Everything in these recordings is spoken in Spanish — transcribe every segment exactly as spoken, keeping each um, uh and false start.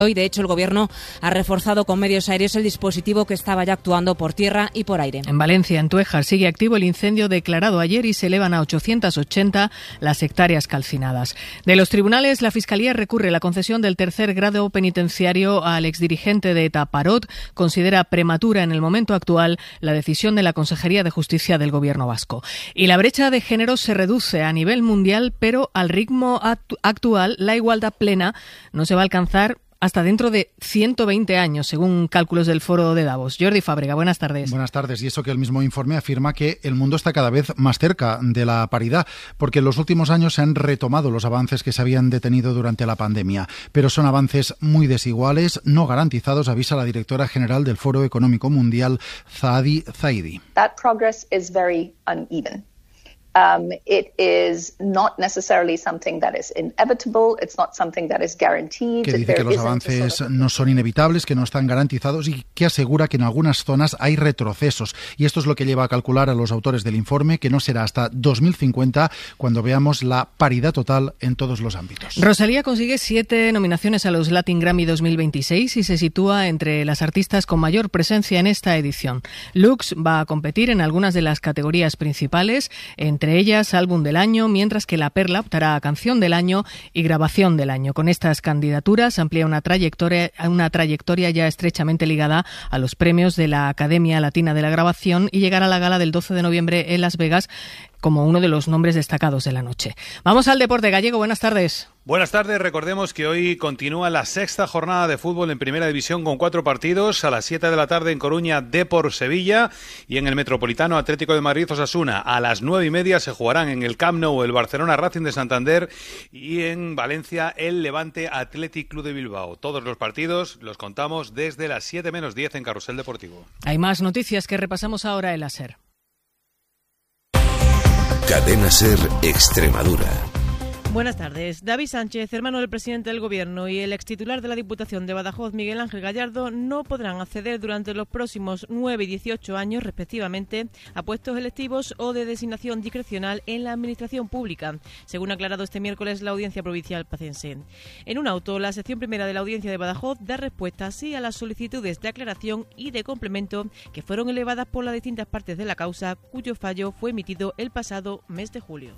Hoy, de hecho, el Gobierno ha reforzado con medios aéreos el dispositivo que estaba ya actuando por tierra y por aire. En Valencia, en Tuejar, sigue activo el incendio declarado ayer y se elevan a ochocientas ochenta las hectáreas calcinadas. De los tribunales, la Fiscalía recurre la concesión del tercer grado penitenciario al exdirigente de ETA, Parot. Considera prematura en el momento actual la decisión de la Consejería de Justicia del Gobierno vasco. Y la brecha de género se reduce a nivel mundial, pero al ritmo actu- actual la igualdad plena no se va a alcanzar hasta dentro de ciento veinte años, según cálculos del Foro de Davos. Jordi Fábrega, buenas tardes. Buenas tardes. Y eso que el mismo informe afirma que el mundo está cada vez más cerca de la paridad, porque en los últimos años se han retomado los avances que se habían detenido durante la pandemia. Pero son avances muy desiguales, no garantizados, avisa la directora general del Foro Económico Mundial, Zaadi Zaidi. That progress is very uneven. Um, it is not necessarily something that is inevitable. It's not something that is guaranteed. Que dice que los avances no son inevitables, que no están garantizados y que asegura que en algunas zonas hay retrocesos. Y esto es lo que lleva a calcular a los autores del informe que no será hasta dos mil cincuenta cuando veamos la paridad total en todos los ámbitos. Rosalía consigue siete nominaciones a los Latin Grammy dos mil veintiséis y se sitúa entre las artistas con mayor presencia en esta edición. Lux va a competir en algunas de las categorías principales, en entre ellas Álbum del Año, mientras que La Perla optará a Canción del Año y Grabación del Año. Con estas candidaturas amplía una trayectoria, una trayectoria ya estrechamente ligada a los premios de la Academia Latina de la Grabación y llegará a la gala del doce de noviembre en Las Vegas como uno de los nombres destacados de la noche. Vamos al deporte gallego. Buenas tardes. Buenas tardes. Recordemos que hoy continúa la sexta jornada de fútbol en Primera División con cuatro partidos. A las siete de la tarde en Coruña, Depor Sevilla, y en el Metropolitano Atlético de Madrid Osasuna. A las nueve y media se jugarán en el Camp Nou el Barcelona Racing de Santander y en Valencia el Levante Athletic Club de Bilbao. Todos los partidos los contamos desde las siete menos diez en Carrusel Deportivo. Hay más noticias que repasamos ahora en la SER. Cadena SER Extremadura. Buenas tardes. David Sánchez, hermano del presidente del Gobierno, y el extitular de la Diputación de Badajoz, Miguel Ángel Gallardo, no podrán acceder durante los próximos nueve y dieciocho años, respectivamente, a puestos electivos o de designación discrecional en la Administración Pública, según ha aclarado este miércoles la Audiencia Provincial Pacense. En un auto, la sección primera de la Audiencia de Badajoz da respuesta así a las solicitudes de aclaración y de complemento que fueron elevadas por las distintas partes de la causa, cuyo fallo fue emitido el pasado mes de julio.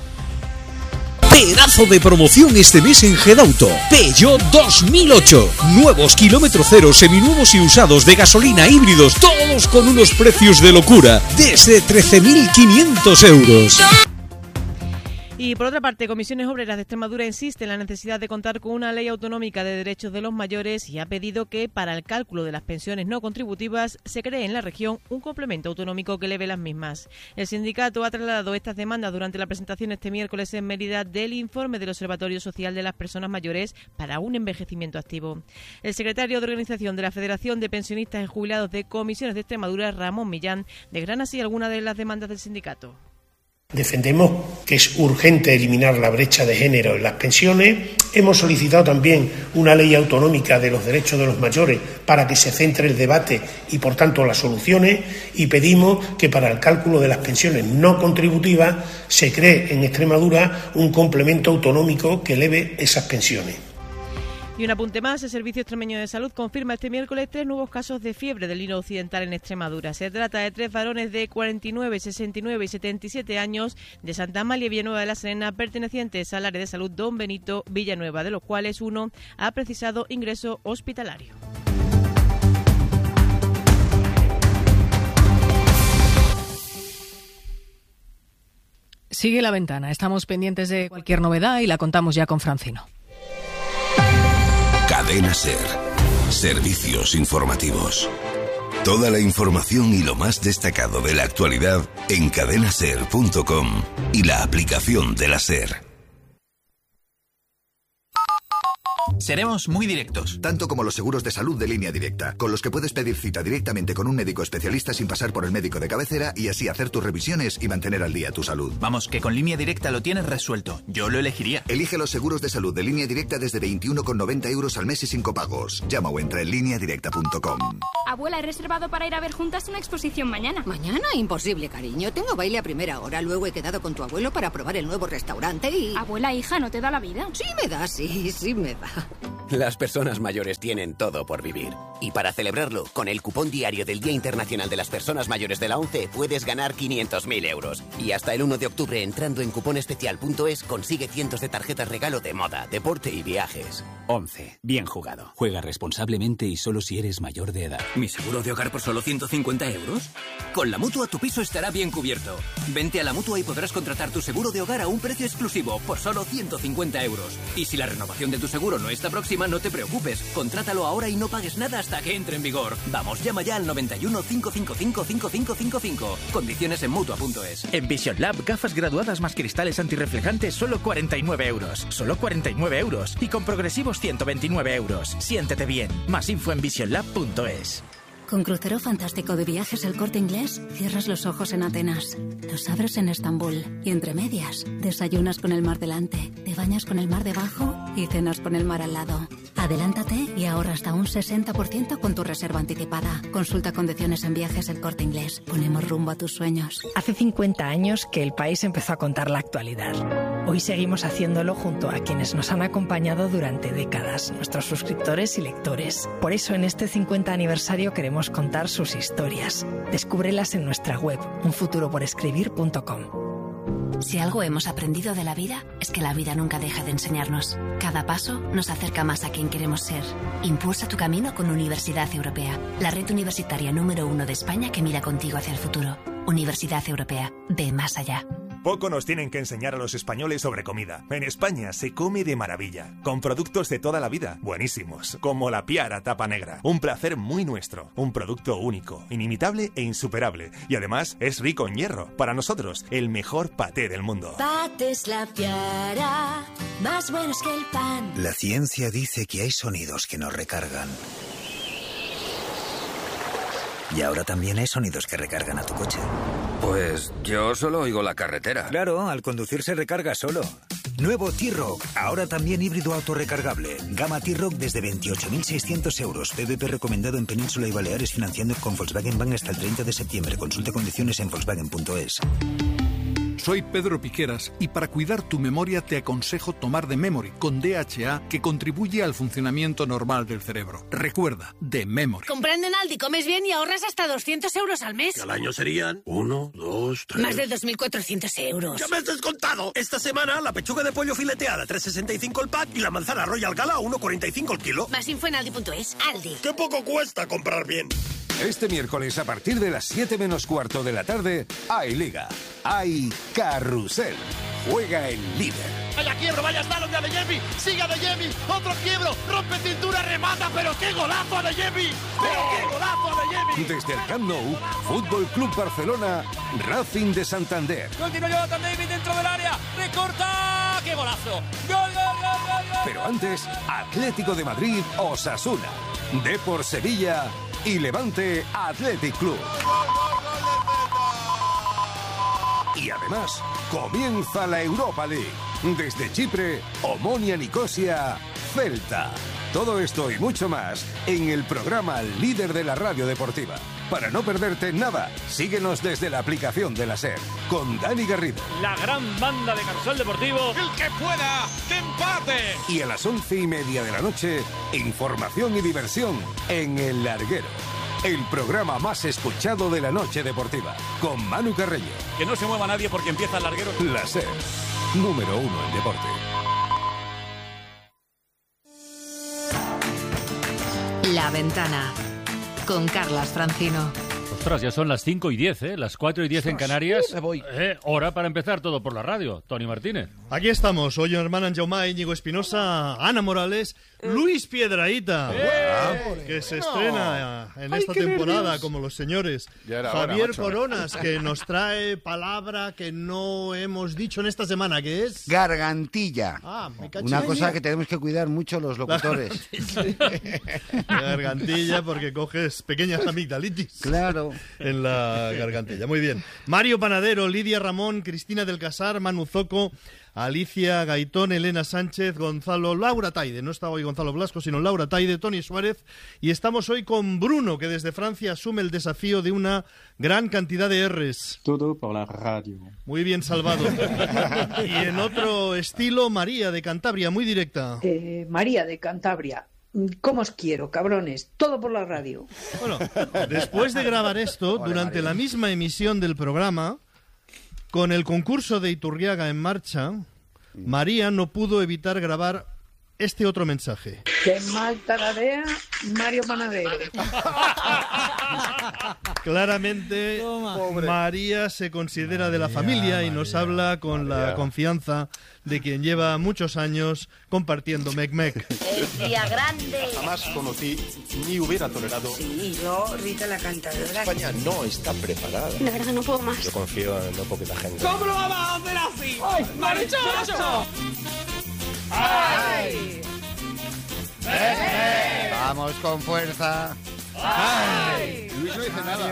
Pedazo de promoción este mes en Gedauto. Peugeot dos mil ocho. Nuevos kilómetro cero, seminuevos y usados de gasolina, híbridos, todos con unos precios de locura, desde trece mil quinientos euros. Y por otra parte, Comisiones Obreras de Extremadura insiste en la necesidad de contar con una ley autonómica de derechos de los mayores y ha pedido que para el cálculo de las pensiones no contributivas se cree en la región un complemento autonómico que eleve las mismas. El sindicato ha trasladado estas demandas durante la presentación este miércoles en Mérida del informe del Observatorio Social de las Personas Mayores para un envejecimiento activo. El secretario de Organización de la Federación de Pensionistas y Jubilados de Comisiones de Extremadura, Ramón Millán, desgrana así algunas de las demandas del sindicato. Defendemos que es urgente eliminar la brecha de género en las pensiones. Hemos solicitado también una ley autonómica de los derechos de los mayores para que se centre el debate y, por tanto, las soluciones. Y pedimos que para el cálculo de las pensiones no contributivas se cree en Extremadura un complemento autonómico que eleve esas pensiones. Y un apunte más, el Servicio Extremeño de Salud confirma este miércoles tres nuevos casos de fiebre del Nilo Occidental en Extremadura. Se trata de tres varones de cuarenta y nueve, sesenta y nueve y setenta y siete años de Santa Amalia y Villanueva de la Serena, pertenecientes al área de salud Don Benito Villanueva, de los cuales uno ha precisado ingreso hospitalario. Sigue la ventana. Estamos pendientes de cualquier novedad y la contamos ya con Francino. Cadena SER. Servicios informativos. Toda la información y lo más destacado de la actualidad en cadena ser punto com y la aplicación de la SER. Seremos muy directos. Tanto como los seguros de salud de Línea Directa, con los que puedes pedir cita directamente con un médico especialista sin pasar por el médico de cabecera y así hacer tus revisiones y mantener al día tu salud. Vamos, que con Línea Directa lo tienes resuelto. Yo lo elegiría. Elige los seguros de salud de Línea Directa desde veintiuno con noventa euros al mes y sin copagos. Llama o entra en línea directa punto com. Abuela, he reservado para ir a ver juntas una exposición mañana. ¿Mañana? Imposible, cariño. Tengo baile a primera hora. Luego he quedado con tu abuelo para probar el nuevo restaurante y... Abuela, hija, ¿no te da la vida? Sí me da, sí, sí me da. Las personas mayores tienen todo por vivir. Y para celebrarlo, con el cupón diario del Día Internacional de las Personas Mayores de la ONCE puedes ganar quinientos mil euros. Y hasta el uno de octubre, entrando en cuponespecial punto es, consigue cientos de tarjetas regalo de moda, deporte y viajes. ONCE. Bien jugado. Juega responsablemente y solo si eres mayor de edad. ¿Mi seguro de hogar por solo ciento cincuenta euros? Con la Mutua tu piso estará bien cubierto. Vente a la Mutua y podrás contratar tu seguro de hogar a un precio exclusivo por solo ciento cincuenta euros. Y si la renovación de tu seguro no está próxima, no te preocupes. Contrátalo ahora y no pagues nada hasta que entre en vigor. Vamos, llama ya al noventa y uno, cinco cinco cinco, cinco cinco cinco cinco. Condiciones en Mutua punto es. En Vision Lab, gafas graduadas más cristales antirreflejantes, solo cuarenta y nueve euros. Solo cuarenta y nueve euros. Y con progresivos ciento veintinueve euros. Siéntete bien. Más info en vision lab punto es. Con Crucero Fantástico de Viajes El Corte Inglés, cierras los ojos en Atenas, los abres en Estambul y entre medias, desayunas con el mar delante, te bañas con el mar debajo y cenas con el mar al lado. Adelántate y ahorra hasta un sesenta por ciento con tu reserva anticipada. Consulta condiciones en Viajes El Corte Inglés. Ponemos rumbo a tus sueños. Hace cincuenta años que El País empezó a contar la actualidad. Hoy seguimos haciéndolo junto a quienes nos han acompañado durante décadas, nuestros suscriptores y lectores. Por eso en este cincuenta aniversario queremos contar sus historias. Descúbrelas en nuestra web, un futuro por escribir punto com. Si algo hemos aprendido de la vida, es que la vida nunca deja de enseñarnos. Cada paso nos acerca más a quien queremos ser. Impulsa tu camino con Universidad Europea, la red universitaria número uno de España que mira contigo hacia el futuro. Universidad Europea, ve más allá. Poco nos tienen que enseñar a los españoles sobre comida. En España se come de maravilla, con productos de toda la vida, buenísimos, como la Piara Tapa Negra. Un placer muy nuestro, un producto único, inimitable e insuperable. Y además es rico en hierro. Para nosotros, el mejor paté del mundo. Patés La Piara, más buenos que el pan. La ciencia dice que hay sonidos que nos recargan. Y ahora también hay sonidos que recargan a tu coche. Pues yo solo oigo la carretera. Claro, al conducir se recarga solo. Nuevo T-Roc, ahora también híbrido autorrecargable. Gama T-Roc desde veintiocho mil seiscientos euros. P V P recomendado en Península y Baleares, financiando con Volkswagen Bank hasta el treinta de septiembre. Consulte condiciones en volkswagen punto es. Soy Pedro Piqueras y para cuidar tu memoria te aconsejo tomar The Memory con D H A, que contribuye al funcionamiento normal del cerebro. Recuerda, The Memory. Comprando en Aldi comes bien y ahorras hasta doscientos euros al mes. Y al año serían uno, dos, tres... Más de dos mil cuatrocientos euros. ¡Ya me has descontado! Esta semana la pechuga de pollo fileteada tres sesenta y cinco el pack y la manzana Royal Gala uno cuarenta y cinco el kilo. Más info en aldi punto es. Aldi. ¡Qué poco cuesta comprar bien! Este miércoles a partir de las siete menos cuarto de la tarde hay Liga, hay Carrusel, juega el líder. Vaya quiebro, vaya slalom de Adeyemi, sigue Adeyemi, otro quiebro, rompe cintura, remata, pero qué golazo Adeyemi, pero qué golazo Adeyemi. Desde el Camp Nou, Fútbol Club Barcelona, Racing de Santander. Continúa Jonathan David dentro del área, recorta, qué golazo, gol, gol, gol, gol, gol. Pero antes, Atlético de Madrid, Osasuna, Depor Sevilla y Levante Athletic Club. Y además, comienza la Europa League. Desde Chipre, Omonia Nicosia, Celta. Todo esto y mucho más en el programa Líder de la Radio Deportiva. Para no perderte nada, síguenos desde la aplicación de la SER, con Dani Garrido. La gran banda de Carrusel Deportivo. ¡El que pueda! ¡Que empate! Y a las once y media de la noche, información y diversión en El Larguero. El programa más escuchado de la noche deportiva, con Manu Carreño. Que no se mueva nadie porque empieza El Larguero. La SER, número uno en deporte. La Ventana, con Carlas Francino. Ostras, ya son las cinco y diez, ¿eh? Las cuatro y diez en Canarias. Me voy. Eh, hora para empezar todo por la radio. Toni Martínez. Aquí estamos. Hoy hermanan Jaume, Íñigo Espinosa, Ana Morales, Luis Piedrahita, ¡Eh! que se estrena en esta Ay, temporada nervios. Como los señores. Javier hora, Coronas, que nos trae palabra que no hemos dicho en esta semana, que es... Gargantilla. Ah, me caché. Una cosa que tenemos que cuidar mucho los locutores. La gargantilla, porque coges pequeñas amigdalitis. Claro. En la gargantilla. Muy bien. Mario Panadero, Lidia Ramón, Cristina del Casar, Manu Zoco, Alicia Gaitón, Elena Sánchez, Gonzalo, Laura Taide. No está hoy Gonzalo Blasco, sino Laura Taide, Tony Suárez. Y estamos hoy con Bruno, que desde Francia asume el desafío de una gran cantidad de R's. Todo por la radio. Muy bien salvado. Y en otro estilo, María de Cantabria, muy directa. Eh, María de Cantabria. ¿Cómo os quiero, cabrones? Todo por la radio. Bueno, después de grabar esto, Hola, durante María. la misma emisión del programa, con el concurso de Iturriaga en marcha, María no pudo evitar grabar este otro mensaje. ¡Qué mal taradea Mario Panadero! Claramente, Pobre. María se considera María, de la familia María, y nos habla con María. la confianza de quien lleva muchos años compartiendo Mec Mec. El día grande. Jamás conocí ni hubiera tolerado. Sí, yo, Rita la cantadora. España no está preparada. La verdad no puedo más. Yo confío en no poquita gente. ¿Cómo lo vamos a hacer así? ¡Ay, marichocho! ¡Ay! ¡Eh! ¡Vamos con fuerza! ¡Ay! Luis no dice nada.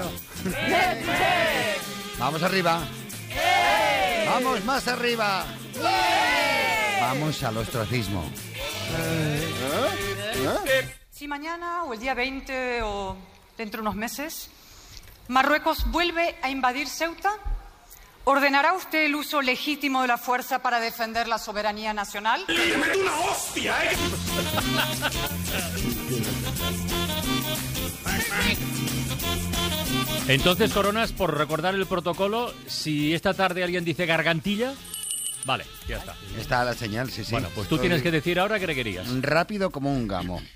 ¡Vamos arriba! ¡Eh! ¡Vamos más arriba! ¡Eh! ¡Vamos al ostracismo! ¿Eh? ¿Eh? Si mañana o el día veinte o dentro de unos meses Marruecos vuelve a invadir Ceuta, ¿ordenará usted el uso legítimo de la fuerza para defender la soberanía nacional? ¡Le meto una hostia, eh! Entonces, Coronas, por recordar el protocolo, si esta tarde alguien dice gargantilla, vale, ya está. Está la señal, sí, sí. Bueno, pues tú Estoy... tienes que decir ahora qué le querías. Rápido como un gamo.